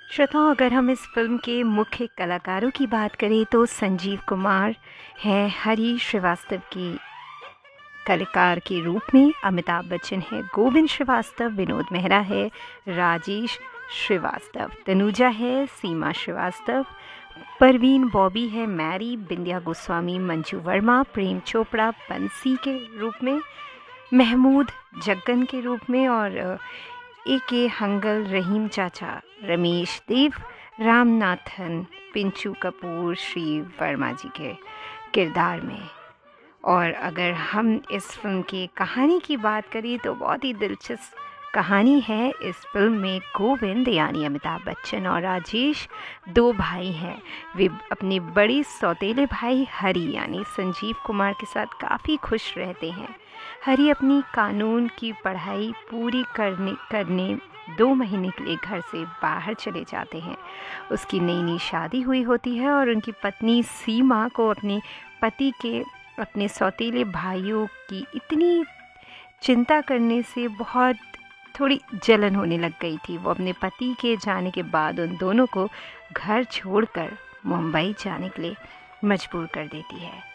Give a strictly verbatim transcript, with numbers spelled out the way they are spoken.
श्रोताओं, अगर हम इस फिल्म के मुख्य कलाकारों की बात करें तो संजीव कुमार हैं हरी श्रीवास्तव की कलाकार के रूप में, अमिताभ बच्चन है गोविंद श्रीवास्तव, विनोद मेहरा है राजेश श्रीवास्तव, तनुजा है सीमा श्रीवास्तव, परवीन बॉबी है मैरी, बिंदिया गोस्वामी मंजू वर्मा, प्रेम चोपड़ा बंसी के रूप में, महमूद जग्गन के रूप में और ए के हंगल रहीम चाचा, रमेश देव, रामनाथन, पिंचू कपूर श्री वर्मा जी के किरदार में। और अगर हम इस फिल्म की कहानी की बात करें तो बहुत ही दिलचस्प कहानी है। इस फिल्म में गोविंद यानी अमिताभ बच्चन और राजेश दो भाई हैं। वे अपने बड़े सौतेले भाई हरी यानी संजीव कुमार के साथ काफ़ी खुश रहते हैं। हरी अपनी कानून की पढ़ाई पूरी करने करने दो महीने के लिए घर से बाहर चले जाते हैं। उसकी नई नई शादी हुई होती है और उनकी पत्नी सीमा को अपने पति के अपने सौतेले भाइयों की इतनी चिंता करने से बहुत थोड़ी जलन होने लग गई थी। वो अपने पति के जाने के बाद उन दोनों को घर छोड़कर मुंबई जाने के लिए मजबूर कर देती है।